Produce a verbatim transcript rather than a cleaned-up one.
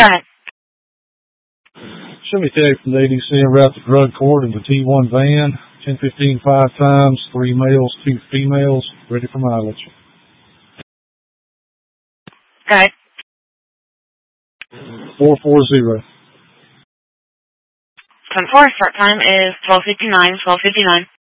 Go ahead. Chevy Tech from the A D C en route to drug court in the T one van. ten fifteen five times, three males, two females, ready for mileage. Go ahead. four forty. ten four, start time is twelve fifty-nine, twelve fifty-nine.